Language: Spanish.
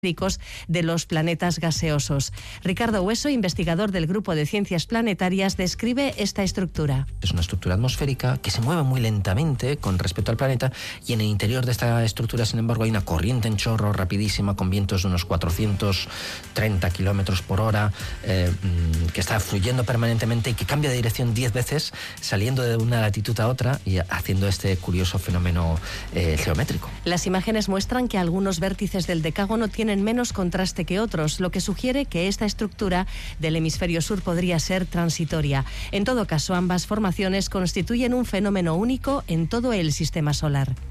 de los planetas gaseosos. Ricardo Hueso, investigador del Grupo de Ciencias Planetarias, describe esta estructura. Es una estructura atmosférica que se mueve muy lentamente con respecto al planeta, y en el interior de esta estructura, sin embargo, hay una corriente en chorro rapidísima con vientos de unos 430 kilómetros por hora que está fluyendo permanentemente y que cambia de dirección 10 veces, saliendo de una latitud a otra y haciendo este curioso fenómeno geométrico. Las imágenes muestran que algunos vértices del decágono tienen menos contraste que otros, lo que sugiere que esta estructura del hemisferio sur podría ser transitoria. En todo caso, ambas formaciones constituyen un fenómeno único en todo el sistema solar.